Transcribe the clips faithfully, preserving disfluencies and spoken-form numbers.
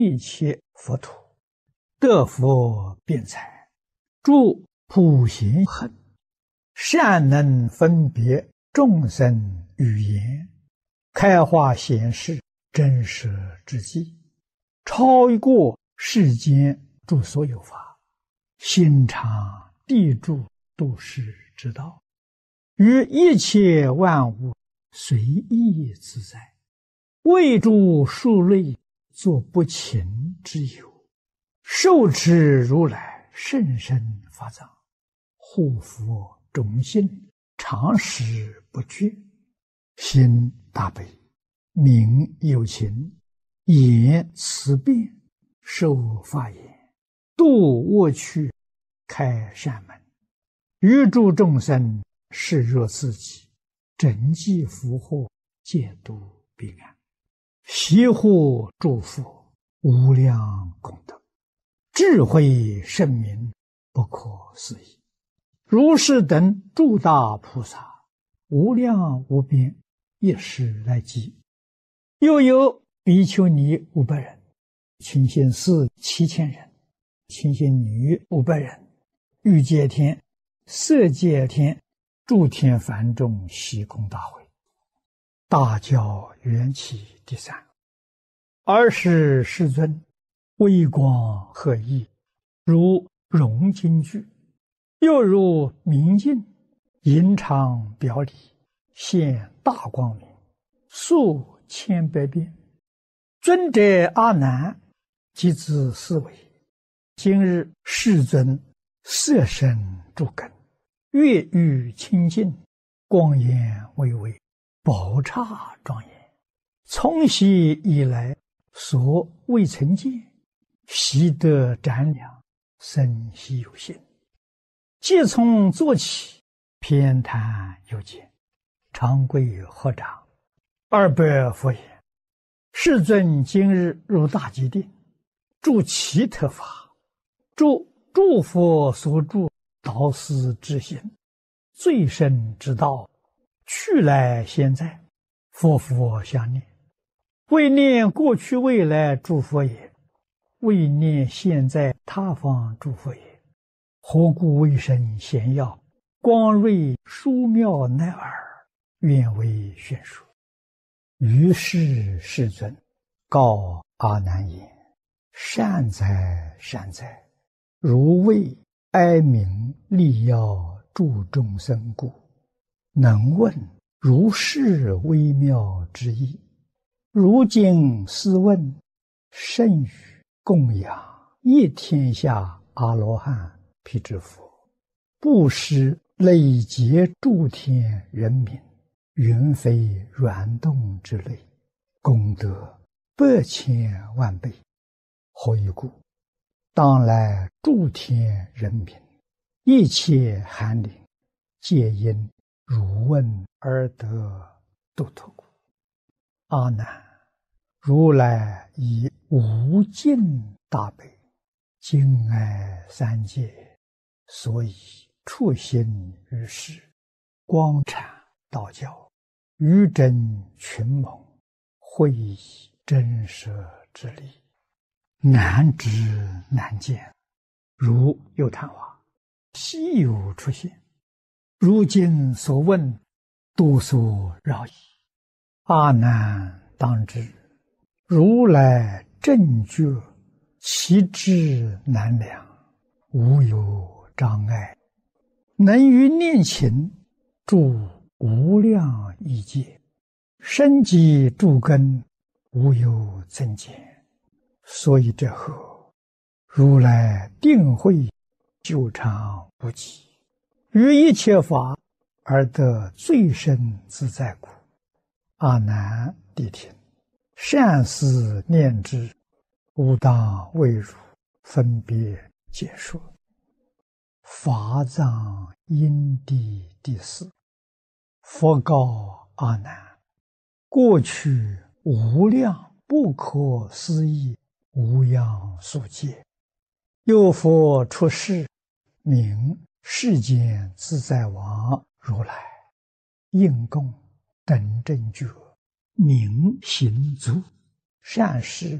一切佛土，得佛辩才，诸普贤恒，善能分别众生语言，开化显示真实之际，超过世间诸所有法，心常地住度世之道，于一切万物随意自在，为诸数类作不勤之有，受持如来甚深法藏，护佛众信，常时不绝，心大悲，名有情，言慈辩，受法言，度恶趣，开善门，于诸众生视若自己，整济福祸，戒度彼岸，悉护诸佛，无量功德，智慧圣明，不可思议。如是等诸大菩萨，无量无边，一时来集。又有比丘尼五百人，清心寺七千人，清心女五百人，欲界天、色界天、诸天梵众悉空大会，大教缘起第三。尔时世尊微光赫熠，如融金具，又如明镜，银常表里，现大光明，数千百变。尊者阿难即自思维，今日世尊色身诸根，月欲清净，光颜巍巍，宝刹庄严，从昔以来所未曾见，悉得瞻量，生悉有心。即从坐起，偏袒有见，长跪合掌，二百佛言：世尊今日入大吉定，住其特法，住诸佛所住导师之心，最深之道，去来现在，佛佛相念，为念过去未来诸佛也，为念现在他方诸佛也。何故为生贤要，光瑞殊妙乃尔，愿为宣说。于是世尊告阿难言：善哉善哉，如为哀鸣利要助众生故，能问如是微妙之意。如今思问，甚于供养一天下阿罗汉辟支佛，布施累劫诸天人民，云飞软动之类，功德百千万倍。何以故？当来诸天人民，一切寒灵，皆因汝问而得度脱故。阿难，如来以无尽大悲，敬爱三界，所以处心于世，光阐道教，于真群蒙，会以真实之理，难知难见，如有昙花，稀有出现。如今所问，多所扰矣。阿难当知，如来正觉，其智难量，无有障碍，能于念勤住无量亿界，生机诸根，无有增减。所以这后，如来定慧久长不极，于一切法而得最深自在故。阿难谛听，善思念之，吾当为汝分别解说。法藏因地第四。佛告阿难：过去无量不可思议无量数劫，有佛出世，名世间自在王如来，应供等正觉，名行足，善事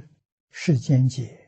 世间解